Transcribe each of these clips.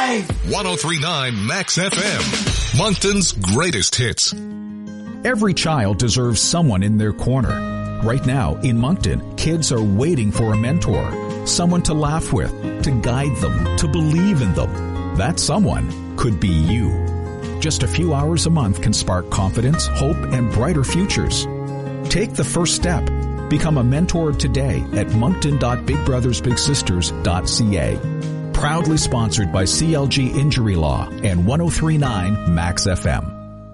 1039 Max FM, Moncton's greatest hits. Every child deserves someone in their corner. Right now, in Moncton, kids are waiting for a mentor, someone to laugh with, to guide them, to believe in them. That someone could be you. Just a few hours a month can spark confidence, hope, and brighter futures. Take the first step. Become a mentor today at moncton.bigbrothersbigsisters.ca. Proudly sponsored by CLG Injury Law and 1039 Max FM.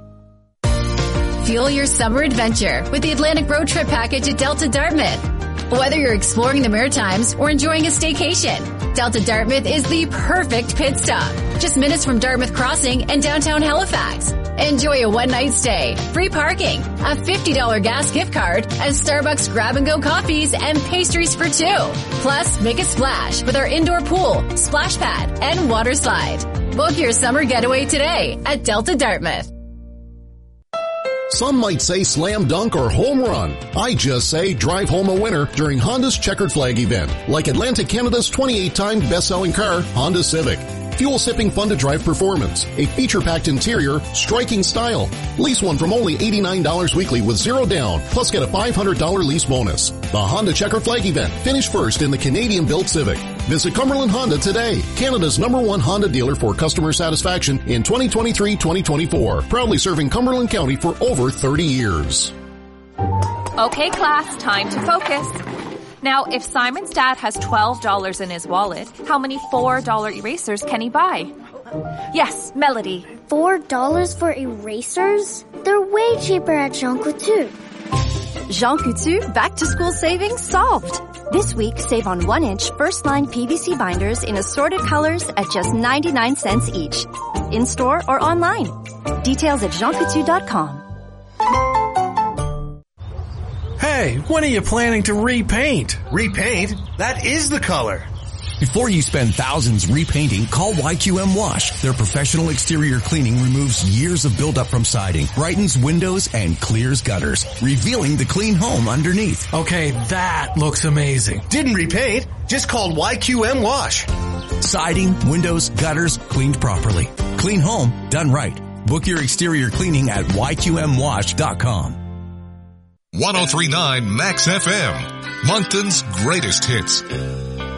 Fuel your summer adventure with the Atlantic Road Trip Package at Delta Dartmouth. Whether you're exploring the Maritimes or enjoying a staycation, Delta Dartmouth is the perfect pit stop. Just minutes from Dartmouth Crossing and downtown Halifax. Enjoy a one-night stay, free parking, a $50 gas gift card, and Starbucks grab-and-go coffees and pastries for two. Plus, make a splash with our indoor pool, splash pad, and water slide. Book your summer getaway today at Delta Dartmouth. Some might say slam dunk or home run. I just say drive home a winner during Honda's Checkered Flag event, like Atlantic Canada's 28-time best-selling car, Honda Civic. Fuel-sipping, fun-to-drive performance, a feature-packed interior, striking style. Lease one from only $89 weekly with zero down, plus get a $500 lease bonus. The Honda Checkered Flag event finished first in the Canadian-built Civic. Visit Cumberland Honda today, Canada's #1 Honda dealer for customer satisfaction in 2023-2024. Proudly serving Cumberland County for over 30 years. Okay, class, time to focus. Now, if Simon's dad has $12 in his wallet, how many $4 erasers can he buy? Yes, Melody. $4 for erasers? They're way cheaper at Jean Coutu. Jean Coutu back-to-school savings solved. This week, save on 1-inch first-line PVC binders in assorted colors at just 99 cents each. In-store or online. Details at jeancoutu.com. Hey, when are you planning to repaint? Repaint? That is the color. Before you spend thousands repainting, call YQM Wash. Their professional exterior cleaning removes years of buildup from siding, brightens windows, and clears gutters, revealing the clean home underneath. Okay, that looks amazing. Didn't repaint, just called YQM Wash. Siding, windows, gutters, cleaned properly. Clean home, done right. Book your exterior cleaning at YQMWash.com. 1039 Max FM, Moncton's greatest hits.